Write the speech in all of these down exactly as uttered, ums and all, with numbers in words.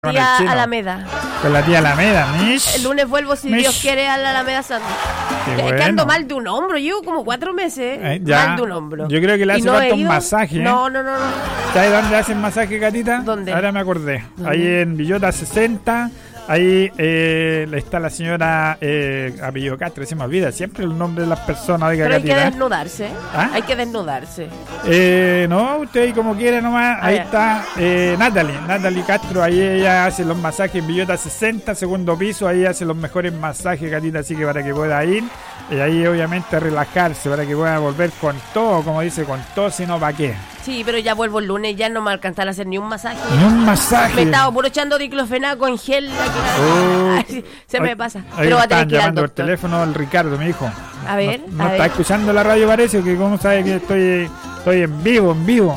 Con tía el chino. Alameda. Con la tía Alameda, Mish. El lunes vuelvo, si Mish. Dios quiere, a la Alameda Santa. Qué Es que bueno. ando mal de un hombro. Llevo como cuatro meses Eh, ya. mal de un hombro. Yo creo que le Y hace no falta he un ido. masaje, ¿eh? No, no, no, no. ¿Sabes dónde hacen masaje, Catita? ¿Dónde? Ahora me acordé. ¿Dónde? Ahí en Villota sesenta. Ahí eh, está la señora eh, apellido Castro, se me olvida siempre el nombre de las personas. Oiga, Pero hay que Catita. desnudarse. ¿Ah? Hay que desnudarse. Eh, no, usted ahí como quiere nomás. Ah, ahí ya. está eh, Natalie, Natalie Castro. Ahí ella hace los masajes en Villota sesenta, segundo piso. Ahí hace los mejores masajes, Catita, así que para que pueda ir. Y ahí obviamente relajarse, para que pueda volver con todo, como dice, con todo, si no, ¿para qué? Sí, pero ya vuelvo el lunes. Ya no me alcanzará a hacer ni un masaje. Ni un masaje. Me estaba puro echando diclofenaco en gel. Oh. Ay, se me Ahí- pasa. Ahí Pero va a tener están que ir al llamando por doctor. teléfono el Ricardo, mi hijo. A ver, No, no a está ver. escuchando la radio, parece, que como sabe que estoy, estoy en vivo, en vivo.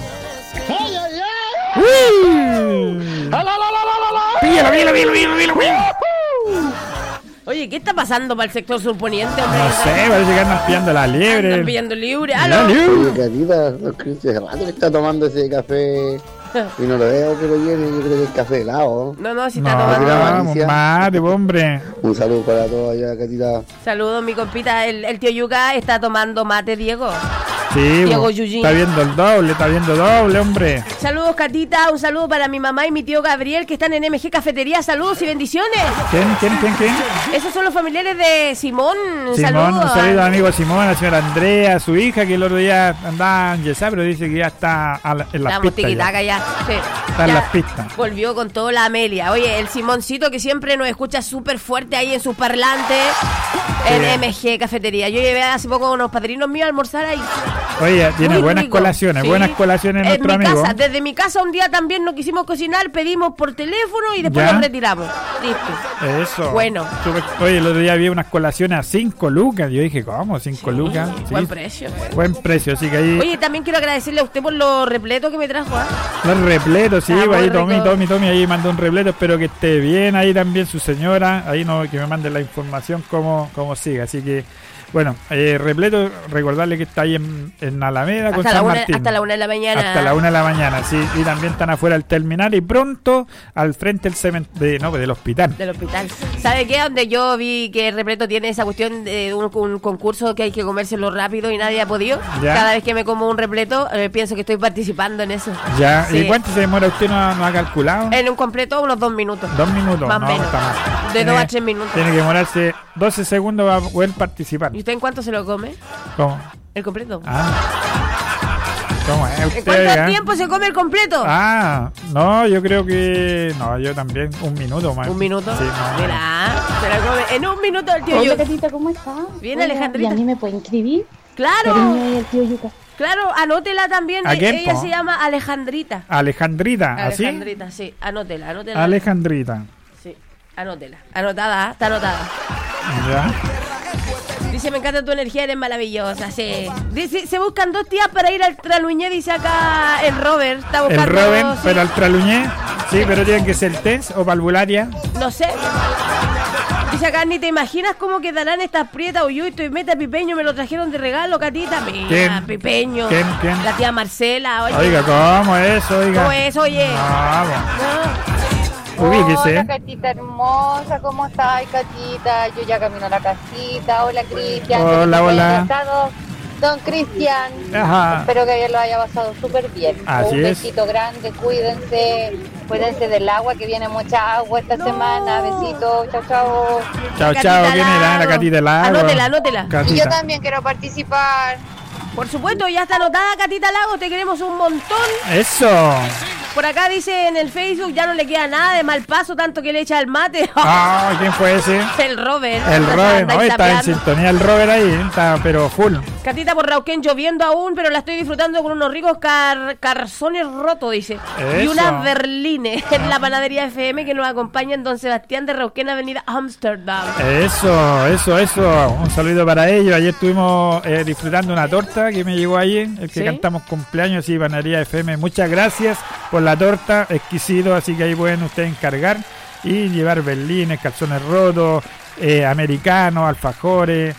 ¡Uy! ¡Píllalo, píllalo, píllalo, píllalo, píllalo, píllalo! Oye, ¿qué está pasando para el sector surponiente, hombre? No sé, parece que andan pillando la liebre. Están pillando libre. La ¡Aló! liebre. Oye, Catita, don Cristian, hace rato que está tomando ese café y no lo veo que lo llene, yo creo que es café helado. No, no, si No, está tomando. vamos, Alicia. mate, hombre. Un saludo para todos allá, Catita. Saludos, mi compita. El, el tío Yuca está tomando mate, Diego. Sí, Diego bo, Yuyin. está viendo el doble, está viendo doble, hombre. Saludos, Catita. Un saludo para mi mamá y mi tío Gabriel, que están en M G Cafetería. Saludos y bendiciones. ¿Quién, quién, quién, quién? Esos son los familiares de Simón. Simón, Saludos. un saludo al amigo Simón, a la señora Andrea, su hija, que el otro día andaba en Yesá, pero dice que ya está a la- en las Estamos pistas. ya. tiquitaca ya. Sí. Está en Ya las pistas. Volvió con toda la Amelia. Oye, el Simoncito que siempre nos escucha súper fuerte ahí en sus parlantes en Sí. M G Cafetería. Yo llevé hace poco unos padrinos míos a almorzar ahí. Oye, tiene Muy buenas rico. colaciones, Sí. buenas colaciones En nuestro mi amigo. casa, desde mi casa un día también no quisimos cocinar, pedimos por teléfono y después Ya. nos retiramos. Listo. Eso. Bueno. Súper- Oye, el otro día había unas colaciones a cinco lucas. Yo dije, ¿cómo? cinco lucas. Sí, Buen precio. Buen precio, así que ahí Oye, también quiero agradecerle a usted por lo repleto que me trajo. ¿ah? los repletos, sí, Está muy ahí Tommy, rico. Tommy, Tommy, ahí mandó un repleto, espero que esté bien ahí también su señora, ahí no, que me mande la información cómo, cómo sigue, así que, bueno, eh, repleto, recordarle que está ahí en, en Alameda con Hasta la, San una, Martín. hasta la una de la mañana. Hasta la una de la mañana, sí, y también están afuera del terminal y pronto al frente del cementerio, no, pues, del hospital. Del hospital. ¿Sabe qué? Donde yo vi que Repleto tiene esa cuestión de un, un concurso que hay que comérselo rápido y nadie ha podido. Ya. Cada vez que me como un repleto, eh, pienso que estoy participando en eso. Ya, Sí. ¿y cuánto se demora usted? ¿No, no ha calculado? En un completo, unos dos minutos. Dos minutos, Más o no, menos. está mal. De Tiene- dos a tres minutos. Tiene que demorarse doce segundos para poder participar. ¿Y usted en cuánto se lo come? ¿Cómo? ¿El completo? Ah. ¿Cómo es ¿En usted? cuánto ah? tiempo se come el completo? Ah, no, yo creo que... No, yo también, un minuto más. ¿Un minuto? Sí, no. Mira, se lo come en un minuto el tío Hola, Yuca. Catita, ¿cómo estás? Bien, Oiga, Alejandrita. ¿Y a mí me puede inscribir? Claro, Cariño y el tío Yuca. claro, anótela también. ¿A E- quién, Ella po? se llama Alejandrita. Alejandrita, ¿así? Alejandrita, sí, anótela, anótela. Alejandrita. Sí, anótela. Anotada, ¿ah? Está anotada. Ya. Dice, me encanta tu energía, eres maravillosa, sí. Dice, se buscan dos tías para ir al Traluñé, dice acá el Robert. Está El buscando, Robin, sí. pero al traluñé. Sí, pero tienen que ser test o valvularia. No sé. Dice acá, ni te imaginas cómo quedarán estas prietas. Uy, uy, estoy meta Pipeño, me lo trajeron de regalo, Catita. Mira, ¿Quién? Pipeño. ¿Quién? ¿Quién? La tía Marcela, oye. Oiga, ¿cómo es eso? Oiga. ¿Cómo es, oye? Vamos. No. Ubíquese. Hola, Catita hermosa, ¿cómo estás, Catita? Yo ya camino a la casita. Hola, Cristian. Hola, hola. Encantado. Don Cristian. Ajá. Espero que ayer lo haya pasado súper bien. Así Un es. besito grande, cuídense. Cuídense del agua, que viene mucha agua esta semana. Besitos, chao, chao. Chao, Catita chao. ¿Quién era? La Lago. Catita Lago. Anótela, anótela. Y yo Catita. también quiero participar. Por supuesto, ya está anotada, Catita Lago, te queremos un montón. Eso. Por acá dice en el Facebook, ya no le queda nada de mal paso, tanto que le echa al mate. Ah, ¿quién fue ese? El Robert. El Anda- Robert, anda no, ahí está en tapeando. sintonía el Robert ahí, está pero full. Catita por Rauquén lloviendo aún, pero la estoy disfrutando con unos ricos car calzones rotos, dice. Y Eso. unas berlines en la panadería F M que nos acompaña en Don Sebastián de Rauquén, Avenida Amsterdam. Eso, eso, eso. Un saludo para ellos. Ayer estuvimos eh, disfrutando una torta que me llegó ayer, el que ¿Sí? cantamos cumpleaños y Panadería F M. Muchas gracias por la torta, exquisito, así que ahí pueden ustedes encargar y llevar berlines, calzones rotos, eh, americanos, alfajores.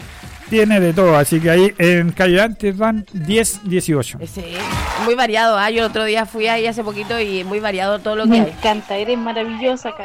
tiene de todo, así que ahí en Calle Antes van diez, dieciocho. Sí, muy variado, ¿ah? Yo el otro día fui ahí hace poquito y muy variado todo lo que Me hay. encanta, eres maravillosa,